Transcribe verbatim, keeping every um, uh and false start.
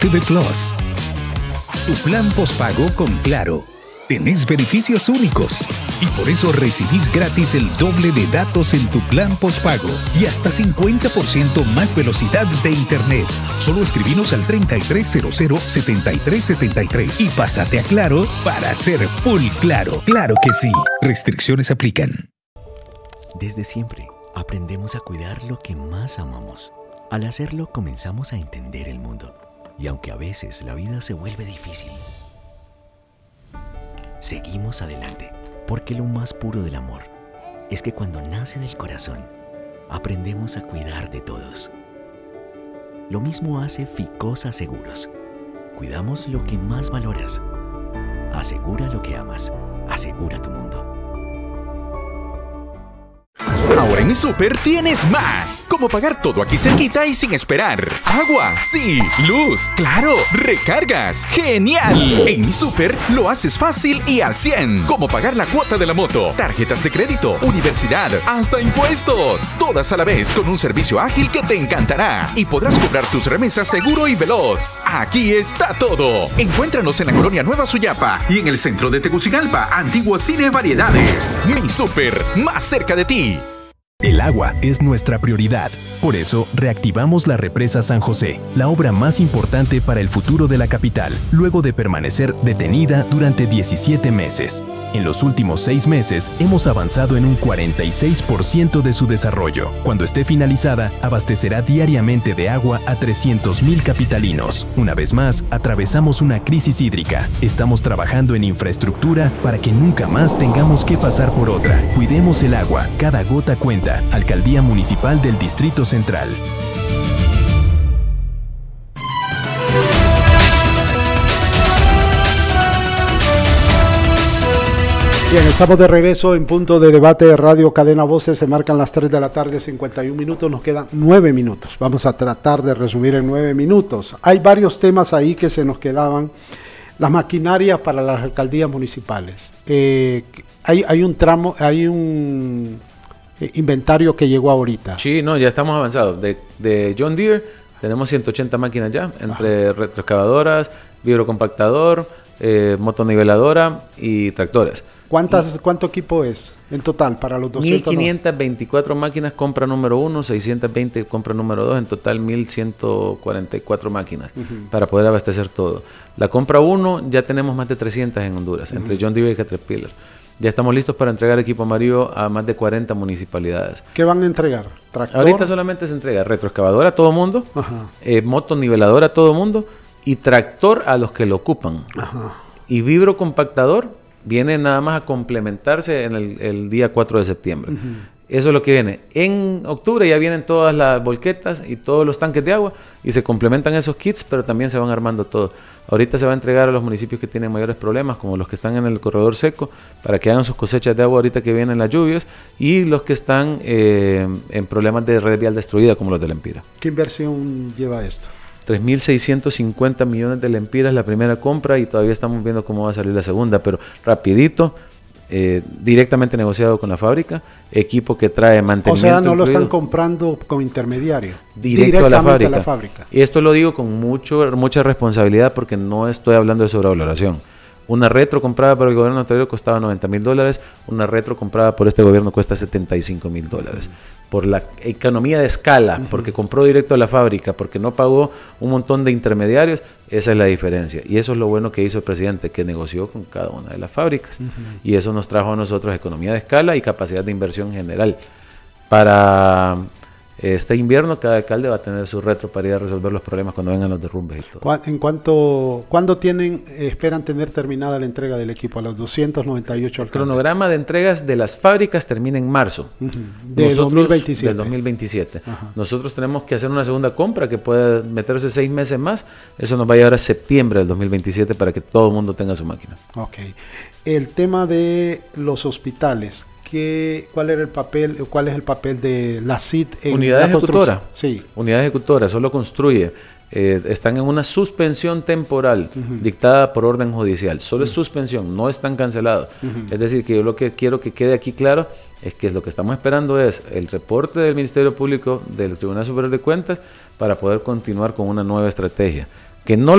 T V Plus. Tu plan postpago con Claro. Tenés beneficios únicos y por eso recibís gratis el doble de datos en tu plan postpago y hasta cincuenta por ciento más velocidad de internet. Solo escribinos al treinta y tres cero cero, setenta y tres setenta y tres y pásate a Claro para ser full Claro. Claro que sí. Restricciones aplican. Desde siempre aprendemos a cuidar lo que más amamos. Al hacerlo comenzamos a entender el mundo. Y aunque a veces la vida se vuelve difícil, seguimos adelante, porque lo más puro del amor es que cuando nace del corazón, aprendemos a cuidar de todos. Lo mismo hace Ficosa Seguros. Cuidamos lo que más valoras. Asegura lo que amas. Asegura tu mundo. Ahora en mi Súper tienes más. Como pagar todo aquí cerquita y sin esperar. Agua, sí. Luz, claro. Recargas, genial. En mi Súper lo haces fácil y al cien. Como pagar la cuota de la moto, tarjetas de crédito, universidad, hasta impuestos. Todas a la vez con un servicio ágil que te encantará. Y podrás cobrar tus remesas seguro y veloz. Aquí está todo. Encuéntranos en la Colonia Nueva Suyapa y en el centro de Tegucigalpa, Antiguo Cine Variedades. Mi Súper, más cerca de ti. El agua es nuestra prioridad. Por eso, reactivamos la represa San José, la obra más importante para el futuro de la capital, luego de permanecer detenida durante diecisiete meses. En los últimos seis meses, hemos avanzado en un cuarenta y seis por ciento de su desarrollo. Cuando esté finalizada, abastecerá diariamente de agua a trescientos mil capitalinos. Una vez más, atravesamos una crisis hídrica. Estamos trabajando en infraestructura para que nunca más tengamos que pasar por otra. Cuidemos el agua, cada gota cuenta. Alcaldía Municipal del Distrito Central. Bien, estamos de regreso en punto de debate de Radio Cadena Voces. Se marcan las tres de la tarde, cincuenta y un minutos. Nos quedan nueve minutos. Vamos a tratar de resumir en nueve minutos. Hay varios temas ahí que se nos quedaban. Las maquinarias para las alcaldías municipales. Eh, hay, hay un tramo, hay un inventario que llegó ahorita. Sí, no, ya estamos avanzados. De, de John Deere tenemos ciento ochenta máquinas ya, entre Ajá. retroexcavadoras, vibrocompactador, eh, motoniveladora y tractores. ¿Cuántas, ¿Cuánto equipo es en total para los doscientos? mil quinientas veinticuatro máquinas, compra número uno, seiscientos veinte compra número dos, en total mil ciento cuarenta y cuatro máquinas uh-huh. para poder abastecer todo. La compra uno ya tenemos más de trescientas en Honduras, uh-huh. entre John Deere y Caterpillar. Ya estamos listos para entregar equipo amarillo a más de cuarenta municipalidades. ¿Qué van a entregar? ¿Tractor? Ahorita solamente se entrega retroexcavadora a todo mundo, eh, motoniveladora a todo mundo y tractor a los que lo ocupan. Ajá. Y vibrocompactador viene nada más a complementarse en el, el día cuatro de septiembre. Uh-huh. Eso es lo que viene. En octubre ya vienen todas las volquetas y todos los tanques de agua y se complementan esos kits, pero también se van armando todo. Ahorita se va a entregar a los municipios que tienen mayores problemas, como los que están en el corredor seco, para que hagan sus cosechas de agua ahorita que vienen las lluvias, y los que están eh, en problemas de red vial destruida, como los de Lempira. ¿Qué inversión lleva esto? tres mil seiscientos cincuenta millones de lempiras la primera compra y todavía estamos viendo cómo va a salir la segunda, pero rapidito. Eh, directamente negociado con la fábrica, equipo que trae mantenimiento. O sea, no incluido, lo están comprando con intermediarios. Directo a la fábrica. a la fábrica. Y esto lo digo con mucho, mucha responsabilidad porque no estoy hablando de sobrevaloración. Una retro comprada por el gobierno anterior costaba noventa mil dólares, una retro comprada por este gobierno cuesta setenta y cinco mil dólares. Uh-huh. Por la economía de escala, uh-huh. porque compró directo a la fábrica, porque no pagó un montón de intermediarios, esa es la diferencia. Y eso es lo bueno que hizo el presidente, que negoció con cada una de las fábricas. Uh-huh. Y eso nos trajo a nosotros economía de escala y capacidad de inversión general. Para este invierno, cada alcalde va a tener su retro para ir a resolver los problemas cuando vengan los derrumbes y todo. ¿En cuánto, cuándo tienen, esperan tener terminada la entrega del equipo a los doscientos noventa y ocho alcaldes? El cronograma de entregas de las fábricas termina en marzo. Uh-huh. De Nosotros, dos mil veintisiete. Del dos mil veintisiete. Uh-huh. Nosotros tenemos que hacer una segunda compra que puede meterse seis meses más. Eso nos va a llevar a septiembre del dos mil veintisiete para que todo el mundo tenga su máquina. Ok. El tema de los hospitales. ¿Qué, cuál era el papel, cuál es el papel de la C I D en Unidad la ejecutora. Sí. Unidad ejecutora, solo construye. Eh, están en una suspensión temporal uh-huh. dictada por orden judicial. Solo uh-huh. es suspensión, no están cancelados. Uh-huh. Es decir, que yo lo que quiero que quede aquí claro es que lo que estamos esperando es el reporte del Ministerio Público del Tribunal Superior de Cuentas para poder continuar con una nueva estrategia. Que no